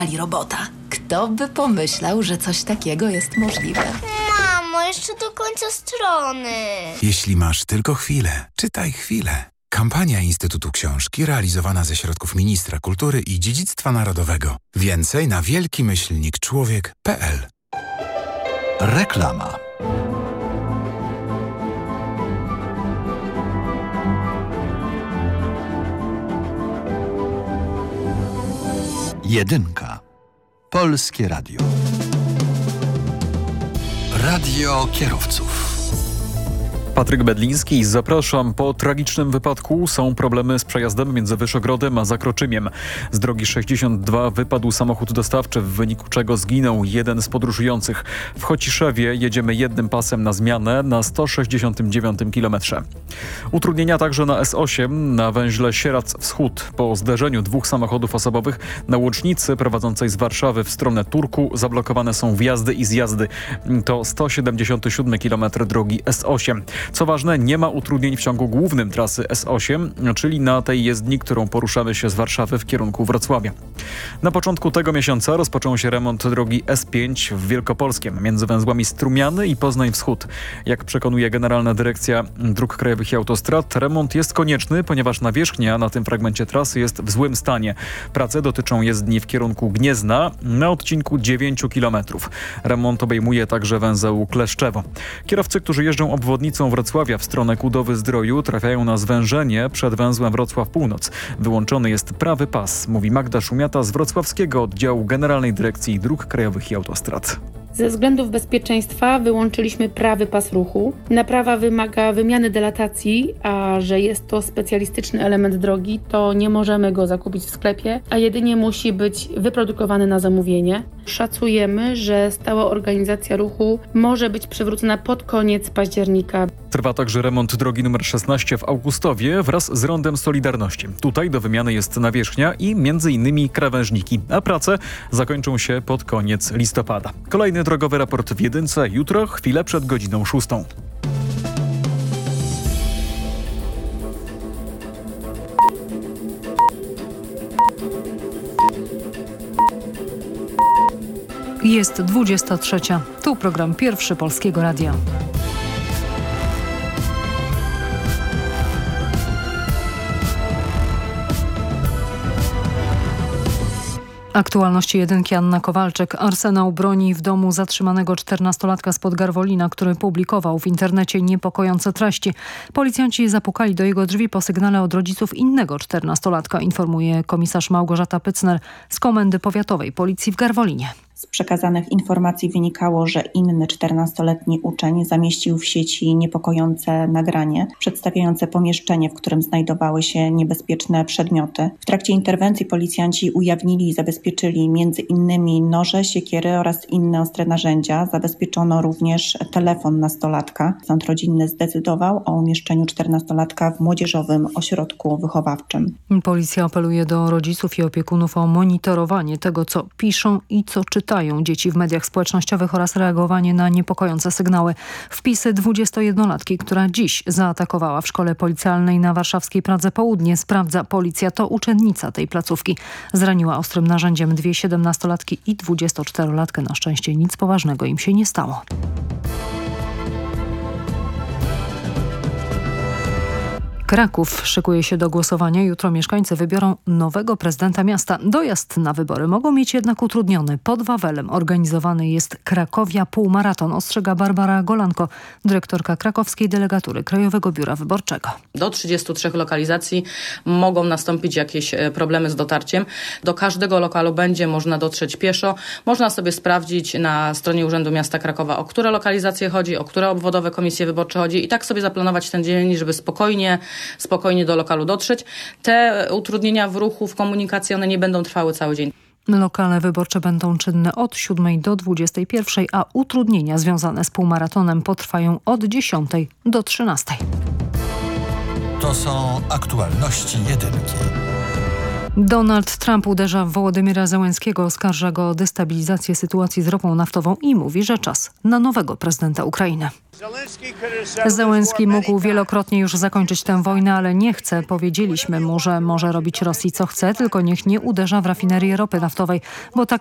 robota. Kto by pomyślał, że coś takiego jest możliwe? Mamo, jeszcze do końca strony. Jeśli masz tylko chwilę, czytaj chwilę. Kampania Instytutu Książki realizowana ze środków Ministra Kultury i Dziedzictwa Narodowego. Więcej na wielki-człowiek.pl. Reklama. Jedynka. Polskie Radio. Radio kierowców. Patryk Bedliński, zapraszam. Po tragicznym wypadku są problemy z przejazdem między Wyszogrodem a Zakroczymiem. Z drogi 62 wypadł samochód dostawczy, w wyniku czego zginął jeden z podróżujących. W Chociszewie jedziemy jednym pasem na zmianę na 169 km. Utrudnienia także na S8 na węźle Sieradz Wschód. Po zderzeniu dwóch samochodów osobowych na łącznicy prowadzącej z Warszawy w stronę Turku zablokowane są wjazdy i zjazdy. To 177 km drogi S8. Co ważne, nie ma utrudnień w ciągu głównym trasy S8, czyli na tej jezdni, którą poruszamy się z Warszawy w kierunku Wrocławia. Na początku tego miesiąca rozpoczął się remont drogi S5 w Wielkopolskiem między węzłami Strumiany i Poznań Wschód. Jak przekonuje Generalna Dyrekcja Dróg Krajowych i Autostrad, remont jest konieczny, ponieważ nawierzchnia na tym fragmencie trasy jest w złym stanie. Prace dotyczą jezdni w kierunku Gniezna na odcinku 9 km. Remont obejmuje także węzeł Kleszczewo. Kierowcy, którzy jeżdżą obwodnicą Wrocławia w stronę Kudowy-Zdroju, trafiają na zwężenie przed węzłem Wrocław Północ. Wyłączony jest prawy pas, mówi Magda Szumiata z wrocławskiego oddziału Generalnej Dyrekcji Dróg Krajowych i Autostrad. Ze względów bezpieczeństwa wyłączyliśmy prawy pas ruchu. Naprawa wymaga wymiany delatacji, a że jest to specjalistyczny element drogi, to nie możemy go zakupić w sklepie, a jedynie musi być wyprodukowany na zamówienie. Szacujemy, że stała organizacja ruchu może być przywrócona pod koniec października. Trwa także remont drogi nr 16 w Augustowie wraz z Rondem Solidarności. Tutaj do wymiany jest nawierzchnia i m.in. krawężniki, a prace zakończą się pod koniec listopada. Kolejny drogowy raport w Jedynce jutro, chwilę przed godziną 6. Jest 23. Tu program Pierwszy Polskiego Radia. Aktualności jedynki. Anna Kowalczyk. Arsenał broni w domu zatrzymanego 14-latka spod Garwolina, który publikował w internecie niepokojące treści. Policjanci zapukali do jego drzwi po sygnale od rodziców innego 14-latka, informuje komisarz Małgorzata Pycner z Komendy Powiatowej Policji w Garwolinie. Z przekazanych informacji wynikało, że inny 14-letni uczeń zamieścił w sieci niepokojące nagranie przedstawiające pomieszczenie, w którym znajdowały się niebezpieczne przedmioty. W trakcie interwencji policjanci ujawnili i zabezpieczyli m.in. noże, siekiery oraz inne ostre narzędzia. Zabezpieczono również telefon nastolatka. Sąd rodzinny zdecydował o umieszczeniu 14-latka w młodzieżowym ośrodku wychowawczym. Policja apeluje do rodziców i opiekunów o monitorowanie tego, co piszą i co czytają dzieci w mediach społecznościowych oraz reagowanie na niepokojące sygnały. Wpisy 21-latki, która dziś zaatakowała w szkole policjalnej na warszawskiej Pradze Południe, sprawdza policja. To uczennica tej placówki. Zraniła ostrym narzędziem dwie 17-latki i 24-latkę. Na szczęście nic poważnego im się nie stało. Kraków szykuje się do głosowania. Jutro mieszkańcy wybiorą nowego prezydenta miasta. Dojazd na wybory mogą mieć jednak utrudniony. Pod Wawelem organizowany jest Krakowia Półmaraton, ostrzega Barbara Golanko, dyrektorka krakowskiej delegatury Krajowego Biura Wyborczego. Do 33 lokalizacji mogą nastąpić jakieś problemy z dotarciem. Do każdego lokalu będzie można dotrzeć pieszo. Można sobie sprawdzić na stronie Urzędu Miasta Krakowa, o które lokalizacje chodzi, o które obwodowe komisje wyborcze chodzi i tak sobie zaplanować ten dzień, żeby spokojnie do lokalu dotrzeć. Te utrudnienia w ruchu, w komunikacji, one nie będą trwały cały dzień. Lokale wyborcze będą czynne od 7 do 21, a utrudnienia związane z półmaratonem potrwają od 10 do 13. To są aktualności jedynki. Donald Trump uderza w Wołodymyra Zełenskiego, oskarża go o destabilizację sytuacji z ropą naftową i mówi, że czas na nowego prezydenta Ukrainy. Zełenski mógł wielokrotnie już zakończyć tę wojnę, ale nie chce. Powiedzieliśmy mu, że może robić Rosji co chce, tylko niech nie uderza w rafinerię ropy naftowej, bo tak